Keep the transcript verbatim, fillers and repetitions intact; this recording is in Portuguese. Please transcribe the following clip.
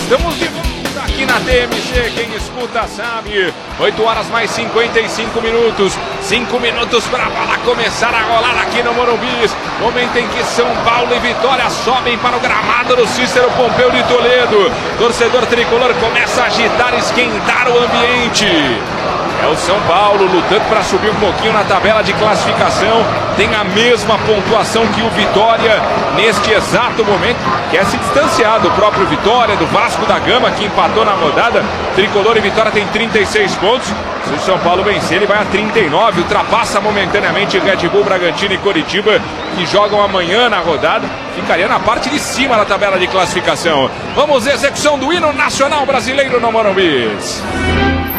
Estamos de volta aqui na T M C, quem escuta sabe. oito horas mais cinquenta e cinco minutos. cinco minutos para a bola começar a rolar aqui no Morumbi. Momento em que São Paulo e Vitória sobem para o gramado do Cícero Pompeu de Toledo. Torcedor tricolor começa a agitar, esquentar o ambiente. É o São Paulo lutando para subir um pouquinho na tabela de classificação. Tem a mesma pontuação que o Vitória neste exato momento. Quer se distanciar do próprio Vitória, do Vasco da Gama, que empatou na rodada. Tricolor e Vitória tem trinta e seis pontos. Se o São Paulo vencer, ele vai a trinta e nove. Ultrapassa momentaneamente Red Bull, Bragantino e Coritiba, que jogam amanhã na rodada. Ficaria na parte de cima da tabela de classificação. Vamos, execução do hino nacional brasileiro no Morumbi.